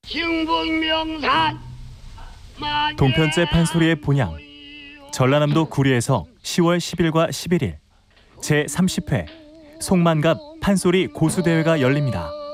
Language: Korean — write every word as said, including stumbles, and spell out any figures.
충북명산 동편제 판소리의 본향. 전라남도 구리에서 시월 십일과 십일일 제삼십 회 송만갑 판소리 고수대회가 열립니다.